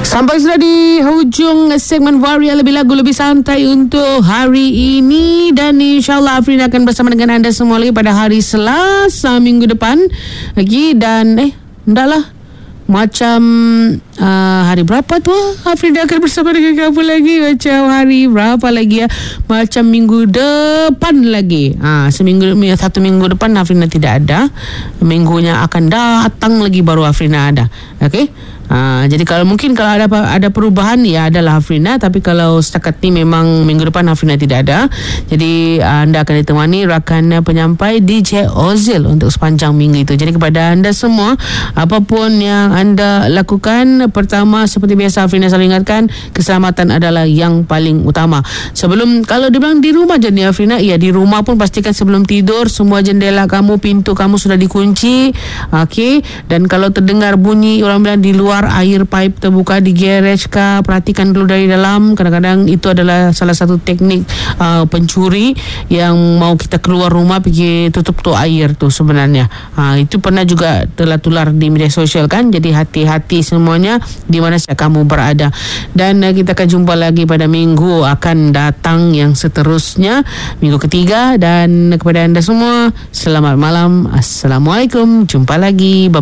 Sampai sudah di hujung segmen Varia Lebih Lagu Lebih Santai untuk hari ini, dan insyaAllah Afrin akan bersama dengan anda semua lagi pada hari Selasa minggu depan lagi. Dan entahlah macam hari berapa tu Afrin akan bersama dengan kamu lagi, macam hari berapa lagi macam minggu depan lagi. Satu minggu depan Afrina tidak ada, minggunya akan datang lagi baru Afrina ada. Okey. Jadi kalau ada perubahan ya adalah Afrina, tapi kalau setakat ni memang minggu depan Afrina tidak ada. Jadi anda akan ditemani rakan penyampai DJ Ozil untuk sepanjang minggu itu. Jadi kepada anda semua, apapun yang anda lakukan, pertama seperti biasa Afrina selalu ingatkan, keselamatan adalah yang paling utama. Kalau dibilang di rumah je ni Afrina, ya di rumah pun pastikan sebelum tidur semua jendela kamu, pintu kamu sudah dikunci. Okey. Dan kalau terdengar bunyi orang bilang di luar air pipe terbuka di garage kah, perhatikan dulu dari dalam. Kadang-kadang itu adalah salah satu teknik pencuri yang mau kita keluar rumah pergi tutup tu air tu sebenarnya. Itu pernah juga telah tular di media sosial kan. Jadi hati-hati semuanya di mana saja kamu berada. Dan kita akan jumpa lagi pada minggu akan datang yang seterusnya, minggu ketiga. Dan kepada anda semua, selamat malam. Assalamualaikum. Jumpa lagi. Bye.